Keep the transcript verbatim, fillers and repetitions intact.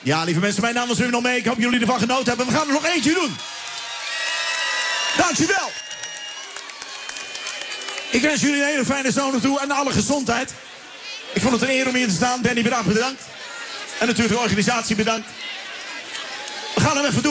Ja, lieve mensen, mijn naam was Wim nog mee. Ik hoop jullie ervan genoten hebben. We gaan er nog eentje doen. Dankjewel. Ik wens jullie een hele fijne zomer toe en alle gezondheid. Ik vond het een eer om hier te staan. Danny, bedankt, bedankt. En natuurlijk de organisatie bedankt. We gaan hem even doen.